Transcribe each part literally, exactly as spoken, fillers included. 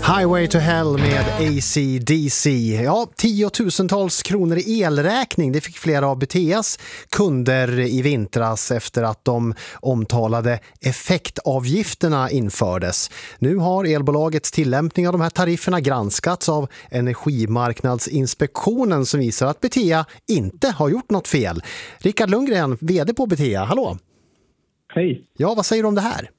Highway to Hell med A C D C. Ja, tiotusentals kronor i elräkning. Det fick flera av Beteas kunder i vintras efter att de omtalade effektavgifterna infördes. Nu har elbolagets tillämpning av de här tarifferna granskats av Energimarknadsinspektionen som visar att Betea inte har gjort något fel. Rickard Lundgren, vd på Betea. Hallå! Hej! Ja, vad säger du om det här?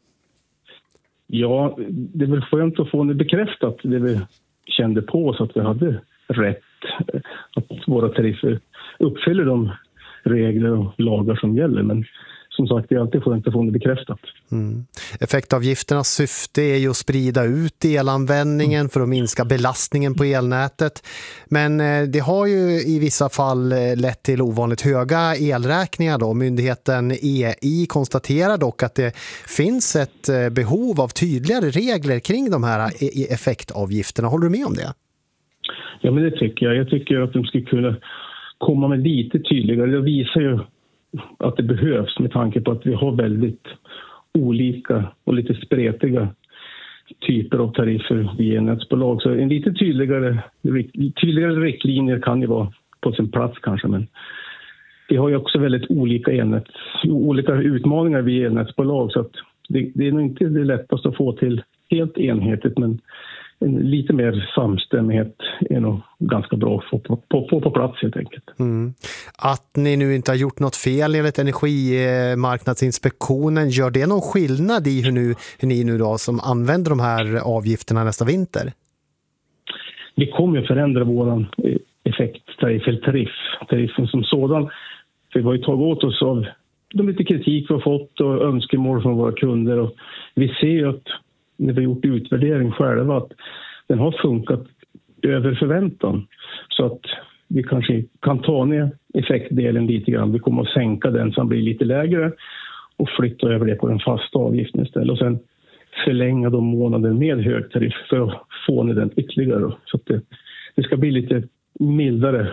Ja, det är väl skönt att få det bekräftat, det vi kände på oss att vi hade rätt, att våra tariffer uppfyller de regler och lagar som gäller. Men som sagt, det är alltid skönt att få det bekräftat. Mm. Effektavgifternas syfte är ju att sprida ut elanvändningen mm. för att minska belastningen på elnätet. Men eh, det har ju i vissa fall lett till ovanligt höga elräkningar då. Myndigheten E I konstaterar dock att det finns ett eh, behov av tydligare regler kring de här e- effektavgifterna. Håller du med om det? Ja, men det tycker jag. Jag tycker att de skulle kunna komma med lite tydligare. Det visar ju att det behövs med tanke på att vi har väldigt olika och lite spretiga typer av tariffer via elnätsbolag. Så en lite tydligare, tydligare riktlinjer kan ju vara på sin plats kanske, men vi har ju också väldigt olika elnäts, olika utmaningar via elnätsbolag, så att det, det är nog inte det lättaste att få till helt enhetligt, men en lite mer samstämmighet är nog ganska bra att få på, på, på, på plats helt enkelt. Mm. Att ni nu inte har gjort något fel enligt Energimarknadsinspektionen, gör det någon skillnad i hur, nu, hur ni nu då som använder de här avgifterna nästa vinter? Vi kommer att förändra våran effekttariff eller tariff, tariffen som sådan. För vi har ju tagit åt oss av de lite kritik vi har fått och önskemål från våra kunder, och vi ser ju att när vi har gjort utvärdering själva att den har funkat över förväntan. Så att vi kanske kan ta ner effektdelen lite grann. Vi kommer att sänka den så den blir lite lägre och flytta över det på den fasta avgiften istället. Och sen förlänga de månader med hög tariff för att få ner den ytterligare. Så att det, det ska bli lite mildare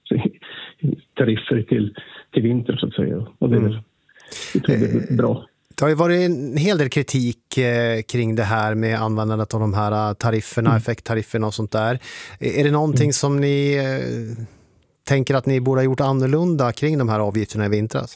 tariffer till, till vinter så att säga. Och det är väl jag tror det är bra. Det har ju varit en hel del kritik eh, kring det här med användandet av de här tarifferna, mm. effekttarifferna och sånt där. Är det någonting mm. som ni eh, tänker att ni borde ha gjort annorlunda kring de här avgifterna i vintras?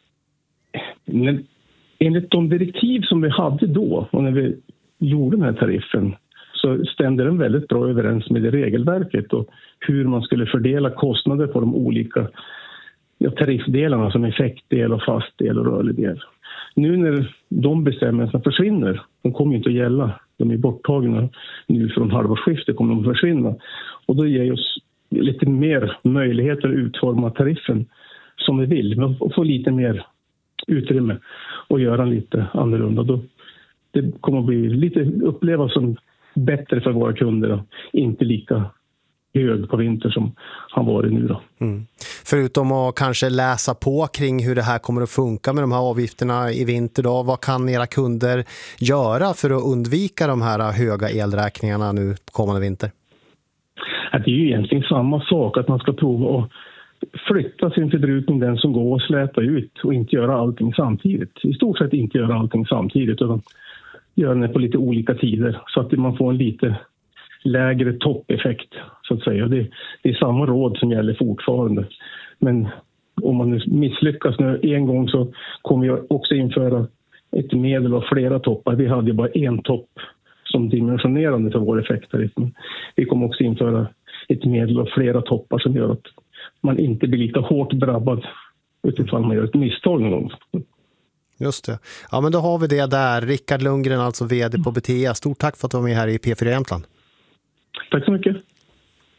Men enligt de direktiv som vi hade då och när vi gjorde den här tariffen så stämde den väldigt bra överens med det regelverket och hur man skulle fördela kostnader på de olika ja, tariffdelarna som effektdel och fastdel och rörlig del. Nu när de bestämmelserna försvinner, de kommer ju inte att gälla, de är borttagna nu från halvårsskiftet kommer de att försvinna. Och då ger oss lite mer möjligheter att utforma tariffen som vi vill, och få lite mer utrymme och göra lite annorlunda. Då det kommer att bli lite upplevas som bättre för våra kunder och inte lika hög på vinter som han varit nu då. Mm. Förutom att kanske läsa på kring hur det här kommer att funka med de här avgifterna i vinter då, vad kan era kunder göra för att undvika de här höga elräkningarna nu kommande vinter? Att det är ju egentligen samma sak, att man ska prova att flytta sin förbrukning den som går och släta ut och inte göra allting samtidigt. I stort sett inte göra allting samtidigt utan göra det på lite olika tider så att man får en lite lägre toppeffekt så att säga. Det, det är samma råd som gäller fortfarande. Men om man nu misslyckas nu en gång så kommer jag också införa ett medel av flera toppar. Vi hade ju bara en topp som dimensionerande för vår effekttariff. Vi kommer också införa ett medel av flera toppar som gör att man inte blir lika hårt drabbad utifrån man gör ett misstag någon gång. Just det. Ja, men då har vi det där. Rickard Lundgren, alltså vd på Betea. Stort tack för att du var med här i P fyra Jämtland. Tack så mycket.